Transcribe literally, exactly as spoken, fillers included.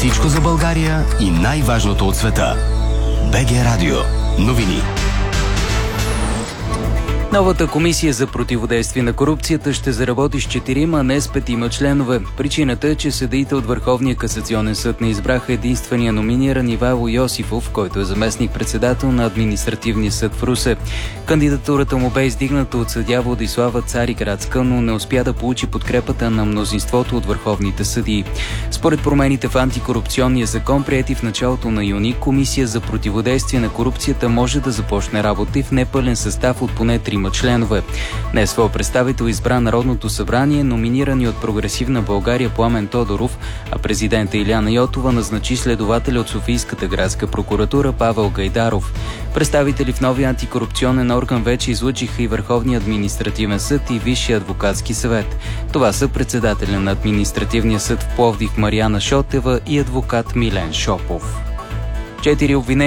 Всичко за България и най-важното от света. БГ Радио. Новини. Новата комисия за противодействие на корупцията ще заработи с четирима, а не с петима членове. Причината е, че съдиите от Върховния касационен съд не избраха единствения номиниран Ивайло Йосифов, който е заместник-председател на Административния съд в Русе. Кандидатурата му бе издигната от съдия Владислава Цариградска, но не успя да получи подкрепата на мнозинството от върховните съдии. Според промените в антикорупционния закон, приети в началото на юни, комисия за противодействие на корупцията може да започне работа и в непълен състав от поне трима членове. Днес своя представител избра Народното събрание, номинирани от Прогресивна България Пламен Тодоров, а президента Илияна Йотова назначи следователя от Софийската градска прокуратура Павел Гайдаров. Представители в новия антикорупционен орган вече излъчиха и Върховния административен съд и Висшия адвокатски съвет. Това са председателя на Административния съд в Пловдив Мариана Шотева и адвокат Милен Шопов. Четири обвинения